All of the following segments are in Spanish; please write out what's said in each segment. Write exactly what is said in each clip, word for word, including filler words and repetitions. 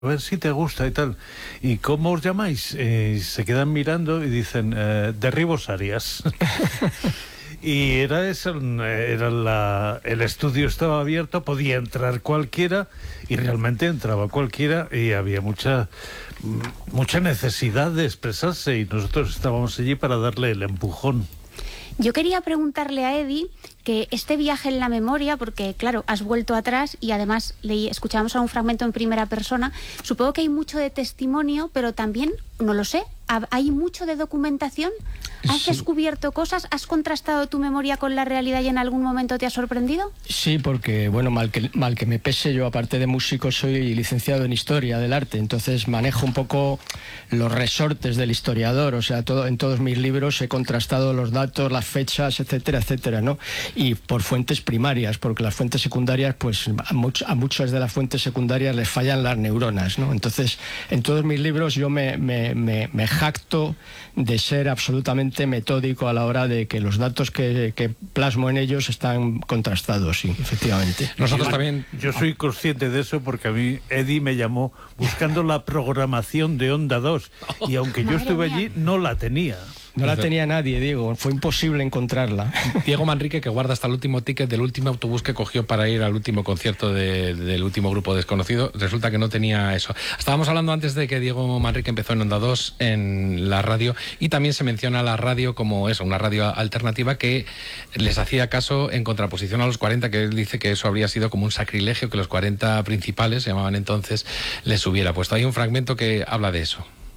a ver si te gusta y tal. ¿Y cómo os llamáis? Eh, se quedan mirando y dicen, eh, Derribos Arias. Y era eso, era la, el estudio estaba abierto, podía entrar cualquiera, y realmente entraba cualquiera, y había mucha, mucha necesidad de expresarse, y nosotros estábamos allí para darle el empujón. Yo quería preguntarle a Eddie que este viaje en la memoria, porque claro, has vuelto atrás y además leí, escuchamos a un fragmento en primera persona, supongo que hay mucho de testimonio, pero también, no lo sé, ¿hay mucho de documentación? ¿Has sí. descubierto cosas? ¿Has contrastado tu memoria con la realidad y en algún momento te ha sorprendido? Sí, porque, bueno, mal que, mal que me pese, yo aparte de músico soy licenciado en Historia del Arte, entonces manejo un poco los resortes del historiador, o sea, todo, en todos mis libros he contrastado los datos, las fechas, etcétera, etcétera, ¿no? Y por fuentes primarias, porque las fuentes secundarias, pues a, much, a muchas de las fuentes secundarias les fallan las neuronas, ¿no? Entonces, en todos mis libros yo me, me, me, me jacto de ser absolutamente metódico a la hora de que los datos que, que plasmo en ellos están contrastados, sí, efectivamente. Nosotros yo, también. Yo soy consciente de eso porque a mí Eddie me llamó buscando la programación de Onda dos y aunque yo estuve allí no la tenía. No la tenía nadie, Diego, fue imposible encontrarla. Diego Manrique, que guarda hasta el último ticket del último autobús que cogió para ir al último concierto de, del último grupo desconocido, resulta que no tenía eso. Estábamos hablando antes de que Diego Manrique empezó en Onda dos, en la radio, y también se menciona la radio como eso, una radio alternativa que les hacía caso en contraposición a los cuarenta, que él dice que eso habría sido como un sacrilegio que los cuarenta principales, se llamaban entonces, les hubiera puesto. Hay un fragmento que habla de eso.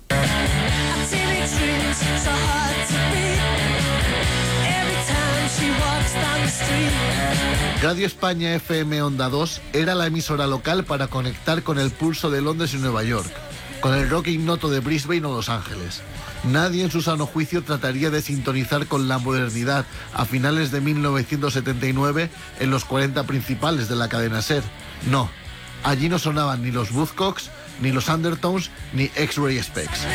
Radio España F M Onda dos era la emisora local para conectar con el pulso de Londres y Nueva York, con el rock ignoto de Brisbane o Los Ángeles. Nadie en su sano juicio trataría de sintonizar con la modernidad a finales de mil novecientos setenta y nueve en los cuarenta principales de la cadena SER. No, allí no sonaban ni los Buzzcocks, ni los Undertones, ni X-Ray Specs.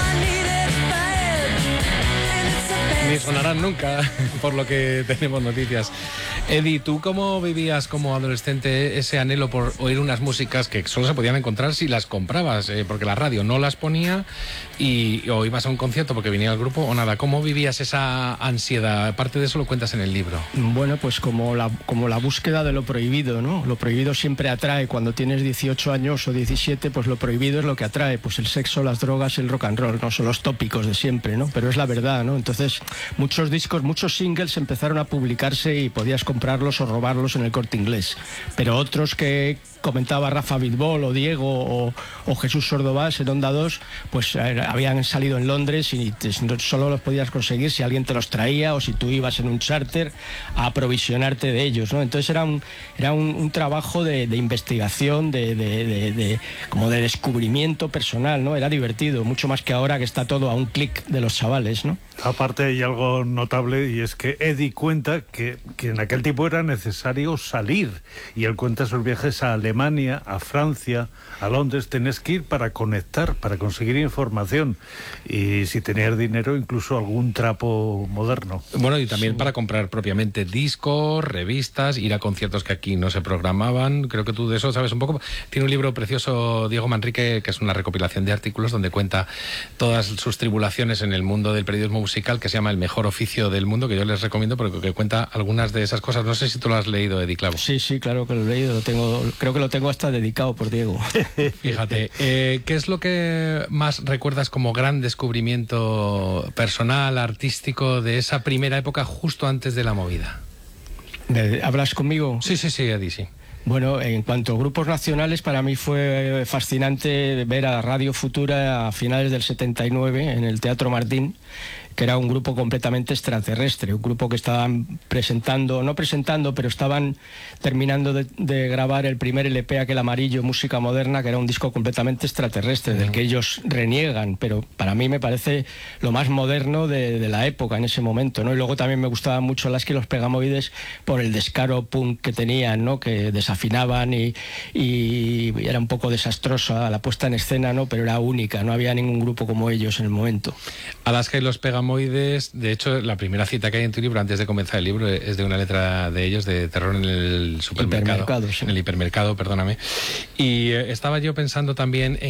Ni sonarán nunca, por lo que tenemos noticias. Eddie, ¿tú cómo vivías como adolescente ese anhelo por oír unas músicas que solo se podían encontrar si las comprabas? Eh, porque la radio no las ponía, y o ibas a un concierto porque venía el grupo o nada. ¿Cómo vivías esa ansiedad? Aparte de eso lo cuentas en el libro. Bueno, pues como la, como la búsqueda de lo prohibido, ¿no? Lo prohibido siempre atrae. Cuando tienes dieciocho años o diecisiete, pues lo prohibido es lo que atrae. Pues el sexo, las drogas, el rock and roll, no son los tópicos de siempre, ¿no? Pero es la verdad, ¿no? Entonces, muchos discos, muchos singles empezaron a publicarse y podías comprarlos o robarlos en el Corte Inglés. Pero otros que comentaba Rafa Bitbol o Diego o, o Jesús Sordovás en Onda dos, pues eh, habían salido en Londres y te, solo los podías conseguir si alguien te los traía o si tú ibas en un charter a aprovisionarte de ellos, ¿no? Entonces era un, era un, un trabajo de, de investigación, de, de, de, de, como de descubrimiento personal, ¿no? Era divertido, mucho más que ahora que está todo a un clic de los chavales, ¿no? Aparte hay algo notable y es que Eddie cuenta que, que en aquel tiempo era necesario salir, y él cuenta sus viajes a Alemania, a Francia, a Londres. Tenés que ir para conectar, para conseguir información, y si tenías dinero incluso algún trapo moderno. Bueno, y también sí, para comprar propiamente discos, revistas, ir a conciertos que aquí no se programaban. Creo que tú de eso sabes un poco. Tiene un libro precioso Diego Manrique, que es una recopilación de artículos donde cuenta todas sus tribulaciones en el mundo del periodismo musical, que se llama El mejor oficio del mundo, que yo les recomiendo porque que cuenta algunas de esas cosas. No sé si tú lo has leído, Eddie Clavo. Sí, sí, claro que lo he leído, lo tengo, creo que lo tengo hasta dedicado por Diego. Fíjate, eh, ¿qué es lo que más recuerdas como gran descubrimiento personal, artístico de esa primera época justo antes de la movida? ¿Hablas conmigo? Sí, sí, sí, Eddie, sí. Bueno, en cuanto a grupos nacionales, para mí fue fascinante ver a Radio Futura a finales del setenta y nueve en el Teatro Martín, que era un grupo completamente extraterrestre, un grupo que estaban presentando, no presentando, pero estaban terminando de, de grabar el primer L P, aquel amarillo, Música Moderna, que era un disco completamente extraterrestre, del que ellos reniegan, pero para mí me parece lo más moderno de, de la época en ese momento, ¿no? Y luego también me gustaban mucho Lasky y los Pegamoides por el descaro punk que tenían, ¿no? Que desafinaban y, y era un poco desastrosa la puesta en escena, ¿no? Pero era única, no había ningún grupo como ellos en el momento. Alaska y los Pegamoides Almoides. De hecho, la primera cita que hay en tu libro, antes de comenzar el libro, es de una letra de ellos, de terror en el supermercado. Hipermercado, sí. En el hipermercado, perdóname. Y eh, estaba yo pensando también en